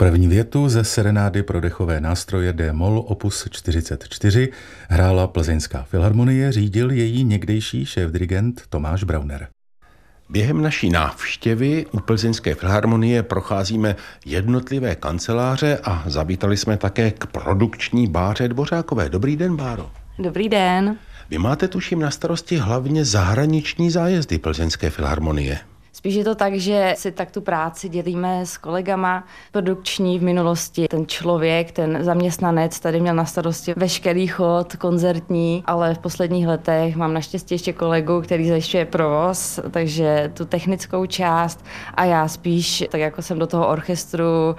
První větu ze serenády pro dechové nástroje D-moll opus 44 hrála Plzeňská filharmonie, řídil její někdejší šéfdirigent Tomáš Brauner. Během naší návštěvy u Plzeňské filharmonie procházíme jednotlivé kanceláře a zavítali jsme také k produkční Báře Dvořákové. Dobrý den, Báro. Dobrý den. Vy máte, tuším, na starosti hlavně zahraniční zájezdy Plzeňské filharmonie. Spíš je to tak, že si tak tu práci dělíme s kolegama. Produkční v minulosti ten člověk, ten zaměstnanec tady měl na starosti veškerý chod koncertní, ale v posledních letech mám naštěstí ještě kolegu, který zajišťuje provoz, takže tu technickou část a já spíš, tak jako jsem do toho orchestru,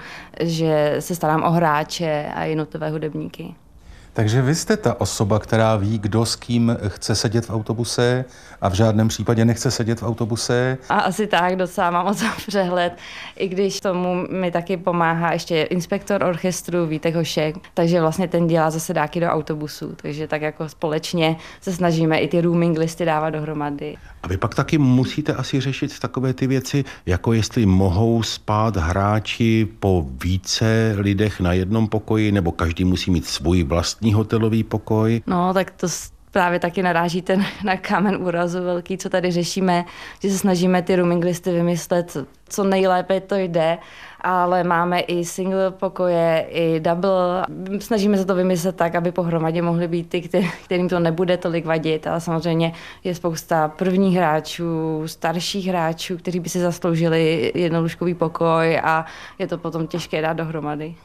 že se starám o hráče a jednotlivé hudebníky. Takže vy jste ta osoba, která ví, kdo s kým chce sedět v autobuse a v žádném případě nechce sedět v autobuse. A asi tak, docela mám o tom přehled, i když tomu mi taky pomáhá ještě inspektor orchestru Vítek Hošek, takže vlastně ten dělá zasedáky do autobusu, takže tak jako společně se snažíme i ty rooming listy dávat dohromady. A vy pak taky musíte asi řešit takové ty věci, jako jestli mohou spát hráči po více lidech na jednom pokoji, nebo každý musí mít svůj vlastní hotelový pokoj. No, tak to právě taky narážíte na kámen úrazu velký, co tady řešíme, že se snažíme ty rooming listy vymyslet, co nejlépe to jde, ale máme i single pokoje, i double. Snažíme se to vymyslet tak, aby pohromadě mohly být ty, kterým to nebude tolik vadit, ale samozřejmě je spousta prvních hráčů, starších hráčů, kteří by si zasloužili jednolůžkový pokoj a je to potom těžké dát dohromady.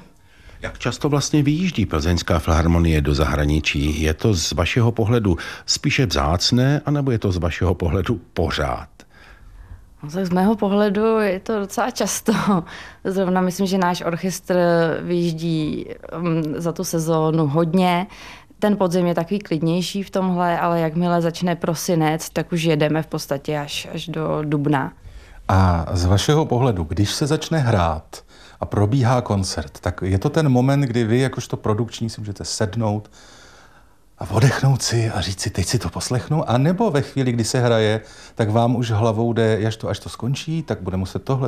Jak často vlastně vyjíždí Plzeňská filharmonie do zahraničí? Je to z vašeho pohledu spíše vzácné, anebo je to z vašeho pohledu pořád? No, tak z mého pohledu je to docela často. Zrovna myslím, že náš orchestr vyjíždí za tu sezónu hodně. Ten podzim je takový klidnější v tomhle, ale jakmile začne prosinec, tak už jedeme v podstatě až do dubna. A z vašeho pohledu, když se začne hrát a probíhá koncert, tak je to ten moment, kdy vy jakožto produkční si můžete sednout a odechnout si a říct si, teď si to poslechnu, a nebo ve chvíli, kdy se hraje, tak vám už hlavou jde, až to skončí, tak bude muset tohle.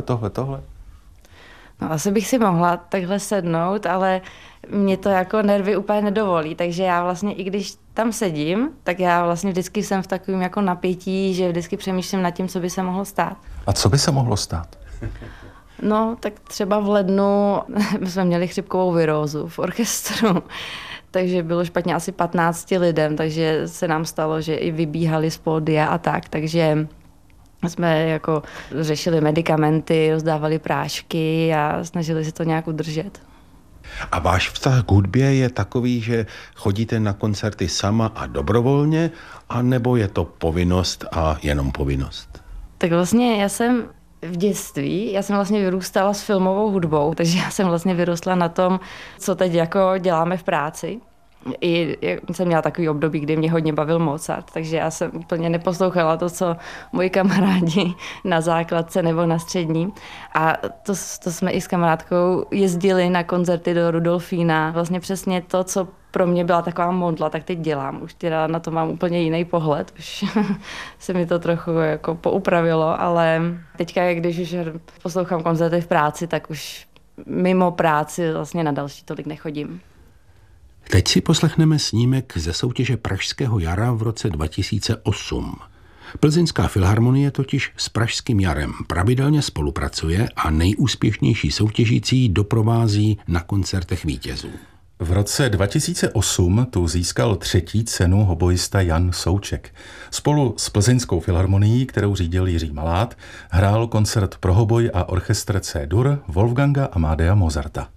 No, asi bych si mohla takhle sednout, ale mě to jako nervy úplně nedovolí, takže já vlastně, i když tam sedím, tak já vlastně vždycky jsem v takovém jako napětí, že vždycky přemýšlím nad tím, co by se mohlo stát. A co by se mohlo stát? No, tak třeba v lednu my jsme měli chřipkovou virózu v orchestru, takže bylo špatně asi 15 lidem, takže se nám stalo, že i vybíhali z pódia a tak, takže jsme jako řešili medikamenty, rozdávali prášky a snažili se to nějak udržet. A váš vztah k hudbě je takový, že chodíte na koncerty sama a dobrovolně, anebo je to povinnost a jenom povinnost? Tak vlastně já jsem v dětství, vlastně vyrůstala s filmovou hudbou, takže já jsem vlastně vyrostla na tom, co teď jako děláme v práci. I jsem měla takový období, kdy mě hodně bavil Mozart, takže já jsem úplně neposlouchala to, co moji kamarádi na základce nebo na střední. A to jsme i s kamarádkou jezdili na koncerty do Rudolfína. Vlastně přesně to, co pro mě byla taková modla, tak teď dělám. Už teda na to mám úplně jiný pohled. Už se mi to trochu jako poupravilo, ale teďka, když už poslouchám koncerty v práci, tak už mimo práci vlastně na další tolik nechodím. Teď si poslechneme snímek ze soutěže Pražského jara v roce 2008. Plzeňská filharmonie totiž s Pražským jarem pravidelně spolupracuje a nejúspěšnější soutěžící doprovází na koncertech vítězů. V roce 2008 tu získal 3. cenu hoboista Jan Souček. Spolu s Plzeňskou filharmonií, kterou řídil Jiří Malát, hrál koncert pro hoboj a orchestr C-dur Wolfganga Amadea Mozarta.